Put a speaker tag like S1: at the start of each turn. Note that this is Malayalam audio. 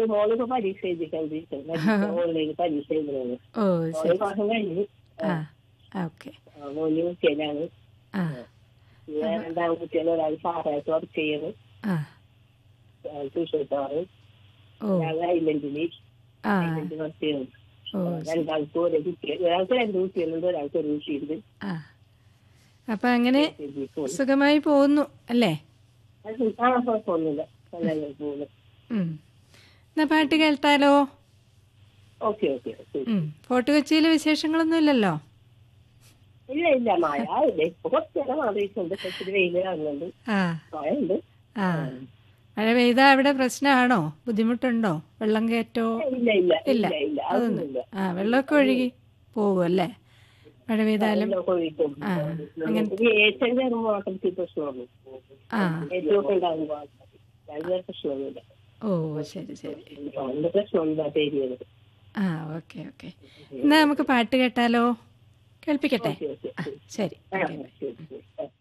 S1: മോളിപ്പോ പരീക്ഷ എഴുതിക്കൊണ്ടിരിക്കുന്നത്. ഓൺലൈൻ പരീക്ഷ എഴുതുന്നത്.
S2: ഓ
S1: മോള്
S2: ശരി.
S1: മാസം കഴിഞ്ഞു.
S2: ഓക്കെ.
S1: മോന് കുട്ടിയിലാണ്.
S2: ആ
S1: രണ്ടാം കുട്ടികൾ ഒരാൾ സാറായിട്ട് വർക്ക് ചെയ്യുന്നു.
S2: ആ
S1: ട്യൂഷൻ സാറ്.
S2: ഓ
S1: ഒരാൾ ഐലൻഡില്
S2: ആ
S1: വർക്ക് ചെയ്യുന്നു.
S2: ഓ
S1: രണ്ടാൾക്ക് ഓരോ കുട്ടികൾ, ഒരാൾക്ക് 2 കുട്ടികളുണ്ട്, ഒരാൾക്ക് ഒരു കുട്ടിയുണ്ട്.
S2: ആ അപ്പം അങ്ങനെ സുഖമായി പോകുന്നു അല്ലേ?
S1: കുഴപ്പമൊന്നുമില്ല, നല്ല പോകുന്നു.
S2: എന്നാ പാട്ട് കേൾത്താലോ?
S1: Okay okay.
S2: ഫോർട്ട് കൊച്ചിയിൽ വിശേഷങ്ങളൊന്നും ഇല്ലല്ലോ?
S1: ഇല്ല ഇല്ല, മഴ ഇല്ല. ഇപ്പൊ കുറച്ച് നേരം ആവശ്യമുണ്ട്, കുറച്ച് വെയിൽ കാണുന്നുണ്ട്.
S2: ആ
S1: മഴ ഉണ്ട്.
S2: ആ മഴ പെയ്താൽ അവിടെ പ്രശ്നമാണോ? ബുദ്ധിമുട്ടുണ്ടോ? വെള്ളം കയറ്റോ?
S1: ഇല്ല ഇല്ല
S2: ഇല്ല
S1: ഇല്ല ഇല്ല,
S2: അതൊന്നും.
S1: അതൊന്നുമില്ല.
S2: വെള്ളമൊക്കെ ഒഴുകി പോകും അല്ലേ മഴ പെയ്താലും?
S1: നമുക്ക് ഏറ്റവും ചേർന്ന് മാത്രമേ പ്രശ്നമുള്ളൂ. ഏറ്റവും ഉണ്ടാകുമ്പോ വളരെ പ്രശ്നമൊന്നുമില്ല.
S2: ഓ ശരി ശരി.
S1: അതിന്റെ പ്രശ്നമൊന്നുമില്ലാത്ത ഏരിയകൾ.
S2: Okay okay. എന്നാൽ നമുക്ക് പാട്ട് കേട്ടാലോ? കേൾപ്പിക്കട്ടെ? ശരി.
S1: ശരി.